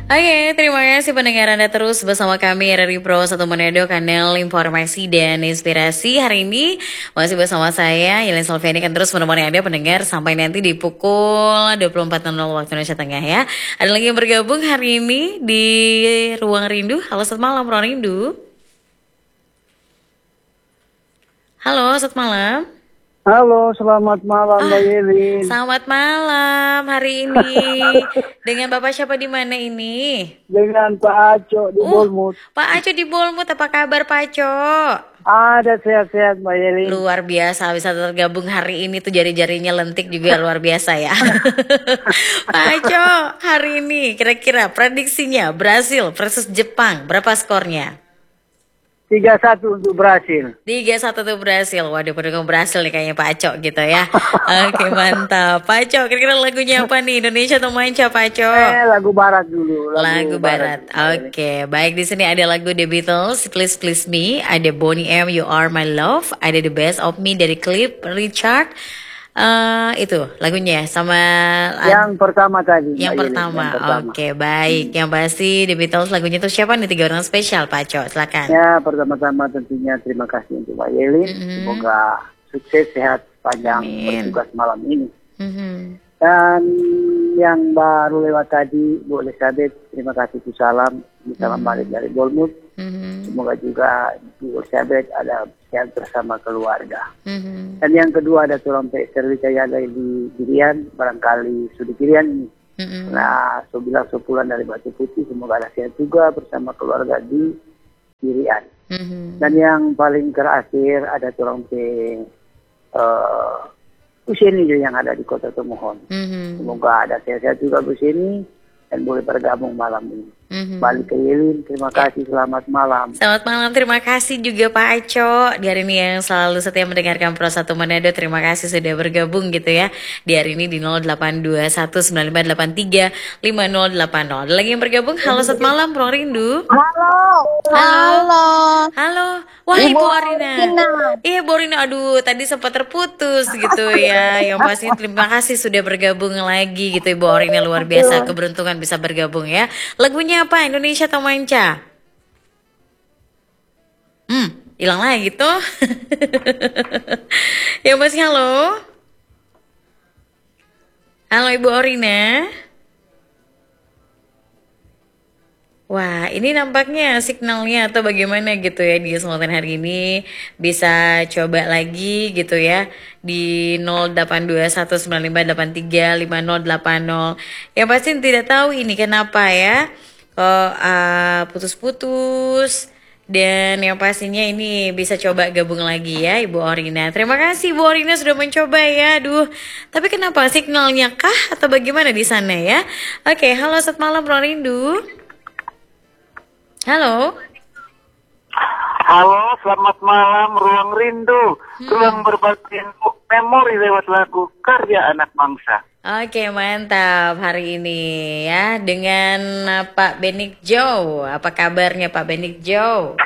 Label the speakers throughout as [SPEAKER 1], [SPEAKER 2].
[SPEAKER 1] Oke, terima kasih pendengar Anda terus bersama kami RRI Pro 1 Manado, kanal informasi dan inspirasi. Hari ini masih bersama saya, Yelin Solviani, akan terus menemani Anda pendengar sampai nanti di pukul 24.00 waktu Indonesia Tengah ya. Ada lagi yang bergabung hari ini di Ruang Rindu. Halo, selamat malam Ruang Rindu. Halo, selamat malam.
[SPEAKER 2] Halo, selamat malam Mbak Yelin.
[SPEAKER 1] Selamat malam hari ini. Dengan Bapak siapa di mana ini?
[SPEAKER 2] Dengan Pak Aco di Bolmut.
[SPEAKER 1] Pak Aco di Bolmut, apa kabar Pak Aco?
[SPEAKER 2] Ada sehat-sehat Mbak Yelin.
[SPEAKER 1] Luar biasa bisa tergabung hari ini tuh, jari-jarinya lentik juga luar biasa ya. Pak Aco, hari ini kira-kira prediksinya Brasil versus Jepang, berapa skornya?
[SPEAKER 2] 3-1 untuk Brasil.
[SPEAKER 1] 3-1 tuh Brasil. Waduh, pendukung Brasil nih kayaknya Pak Aco gitu ya. Oke, mantap. Pak Aco, kira-kira lagunya apa nih? Indonesia atau Manca, Pak Aco?
[SPEAKER 2] Lagu barat dulu.
[SPEAKER 1] Lagu barat. Oke, baik, di sini ada lagu The Beatles, Please Please Me, ada Boney M, You Are My Love, ada The Best of Me dari klip Richard. Itu lagunya sama
[SPEAKER 2] yang pertama tadi.
[SPEAKER 1] Yang pertama. Oke, baik. Yang pasti The Beatles lagunya itu siapa nih? 3 orang spesial, Pak Aco, silakan.
[SPEAKER 2] Ya, pertama-tama tentunya terima kasih untuk Mbak Yelin. Semoga sukses, sehat, panjang bertugas malam ini. Dan yang baru lewat tadi, Bu Elizabeth, terima kasih, salam. Salam balik dari Bolmut. Semoga juga Bu Elizabeth ada sehat bersama keluarga. Dan yang kedua ada tulang Serwi Cahyada di Kirian, barangkali sudah Kirian ini. Nah, so bilang sepulang dari Batu Putih, semoga ada sehat juga bersama keluarga di Kirian. Dan yang paling terakhir ada tulang Huseni yang ada di Kota Tomohon. Semoga ada sehat-sehat juga Huseni dan boleh bergabung malam ini. Balik ke Yelin, terima kasih, selamat malam.
[SPEAKER 1] Selamat malam, terima kasih juga Pak Aco di hari ini yang selalu setia mendengarkan Pro 1 Manado. Terima kasih sudah bergabung gitu ya di hari ini di 082195835080. Ada lagi yang bergabung. Halo, selamat malam Pro Rindu. Halo. Wah, Ibu Arina. Iya, Bu Arina. Aduh, tadi sempat terputus gitu ya. Yang pasti terima kasih sudah bergabung lagi gitu Ibu Arina, luar biasa keberuntungan bisa bergabung ya. Lagunya apa? Indonesia atau Manca? Hilang lagi tuh. Ya masih halo. Halo Ibu Orina. Wah, ini nampaknya signalnya atau bagaimana gitu ya di kesempatan hari ini. Bisa coba lagi gitu ya di 082195835080. Yang pasti tidak tahu ini kenapa ya. Kok putus-putus. Dan yang pastinya ini bisa coba gabung lagi ya Ibu Orina. Terima kasih Ibu Orina sudah mencoba ya. Aduh, tapi kenapa signalnya kah atau bagaimana di sana ya? Oke, halo selamat malam Bro Rindu. Halo.
[SPEAKER 3] Halo, selamat malam Ruang Rindu. Ruang berbagi memori lewat lagu karya anak bangsa.
[SPEAKER 1] Oke, mantap hari ini ya dengan Pak Benik Joe. Apa kabarnya Pak Benik Joe?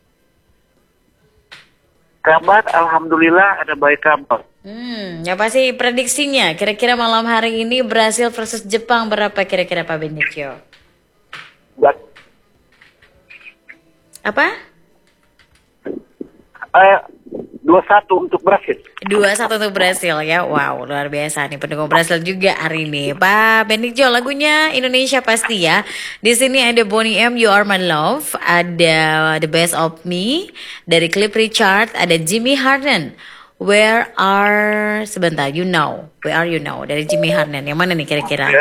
[SPEAKER 3] Kabar alhamdulillah ada baik kabar.
[SPEAKER 1] Ya pasti prediksinya kira-kira malam hari ini Brasil versus Jepang berapa kira-kira Pak Benik Joe? Apa?
[SPEAKER 3] 2-1 untuk Brasil.
[SPEAKER 1] 2-1 untuk Brasil ya. Wow, luar biasa nih pendukung Brasil juga hari ini. Pak Benik Jo, lagunya Indonesia pasti ya. Di sini ada Boney M, You Are My Love, ada The Best of Me dari klip Richard, ada Jimmy Harden. Where are You Know dari Jimmy Harden. Yang mana nih kira-kira?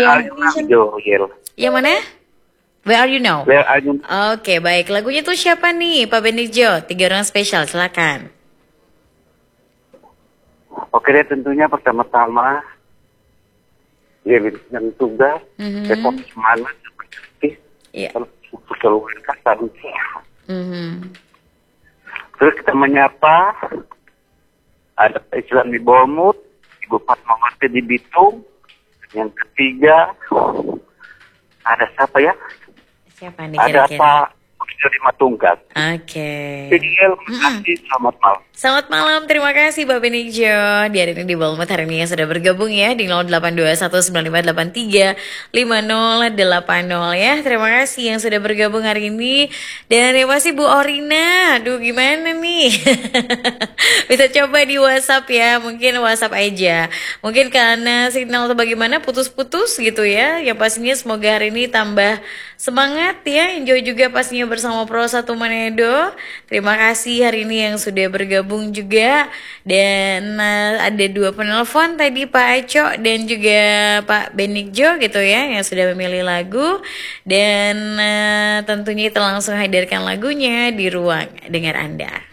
[SPEAKER 1] Yang mana? Where Are You Now? Oke, baik. Lagunya tuh siapa nih, Pak Benijo? 3 orang spesial, silakan.
[SPEAKER 3] Oke deh, tentunya pertama-tama yang tugas, repot semangat, seperti keluarga Terus kita menyapa, ada Islam di Bolmut, Ibu Fatmawati di Bitung. Yang ketiga, ada siapa ya?
[SPEAKER 1] Siapa nih kira-kira?
[SPEAKER 3] Ada Pak dari Matungkat.
[SPEAKER 1] Oke.
[SPEAKER 3] PDL, kasih selamat malam.
[SPEAKER 1] Selamat malam, terima kasih Pak Benigjo. Di hari ini di Balmut hari ini yang sudah bergabung ya di 082195835080 ya. Terima kasih yang sudah bergabung hari ini. Dan terima kasih Bu Orina. Aduh gimana nih? Bisa coba di WhatsApp ya, mungkin WhatsApp aja. Mungkin karena signal atau bagaimana putus-putus gitu ya. Yang pastinya semoga hari ini tambah semangat ya. Enjoy juga pastinya bersama Pro 1 Manado. Terima kasih hari ini yang sudah bergabung juga. Dan ada 2 penelpon tadi, Pak Aco dan juga Pak Benigjo gitu ya, yang sudah memilih lagu. Dan tentunya kita langsung hadirkan lagunya di ruang dengar Anda.